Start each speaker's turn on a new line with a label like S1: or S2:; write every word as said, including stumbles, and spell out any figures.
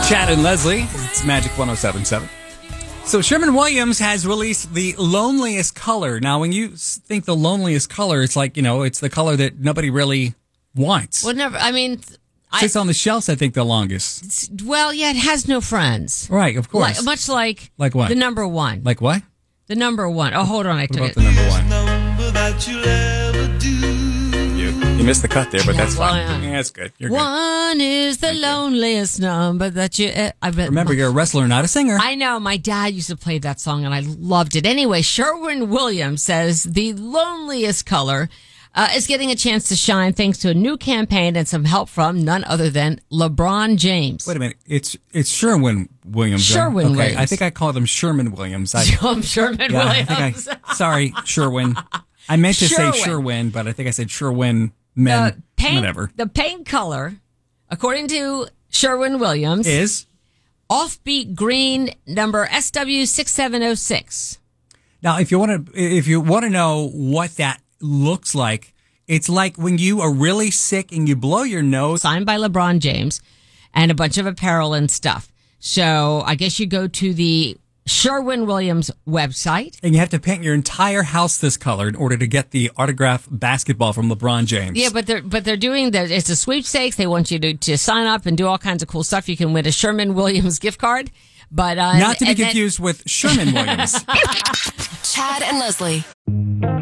S1: Chad and Leslie, it's Magic one oh seven point seven. So Sherwin-Williams has released the loneliest color. Now, when you think the loneliest color, it's like, you know, it's the color that nobody really wants.
S2: Well, never, I mean...
S1: Sits
S2: I,
S1: on the shelves, I think, the longest.
S2: Well, yeah, it has no friends.
S1: Right, of course.
S2: Like, much like...
S1: Like what?
S2: The number one.
S1: Like what?
S2: The number one. Oh, hold on, I
S1: What
S2: took
S1: about
S2: it.
S1: the number one?
S3: Number that you'll ever do.
S1: You, you missed the cut there, but
S2: Yeah,
S1: that's
S2: well,
S1: fine.
S2: yeah.
S1: Yeah, that's good. You're good.
S2: One is the loneliest number that you... Uh, I bet
S1: Remember, you're a wrestler, not a singer.
S2: I know. My dad used to play that song, and I loved it. Anyway, Sherwin-Williams says the loneliest color uh, is getting a chance to shine thanks to a new campaign and some help from none other than LeBron James.
S1: Wait a minute. It's it's Sherwin-Williams. right?
S2: Sherwin-Williams.
S1: Okay, I think I called him Sherman-Williams. I,
S2: I'm Sherwin-Williams.
S1: yeah, I think I, sorry, Sherwin. I meant to
S2: Sherwin.
S1: say Sherwin, but I think I said Sherwin men.
S2: The paint,
S1: whatever.
S2: The paint color, according to Sherwin-Williams,
S1: Is?
S2: offbeat green, number S W six seven oh six.
S1: Now, if you want to, if you want to know what that looks like, it's like when you are really sick and you blow your nose.
S2: Signed by LeBron James and a bunch of apparel and stuff. So I guess you go to the Sherwin-Williams website.
S1: And you have to paint your entire house this color in order to get the autographed basketball from LeBron James.
S2: Yeah, but they're but they're doing the it's a sweepstakes. They want you to, to sign up and do all kinds of cool stuff. You can win a Sherwin-Williams gift card. But uh,
S1: Not to be
S2: and then-
S1: confused with Sherman-Williams.
S4: Chad and Leslie.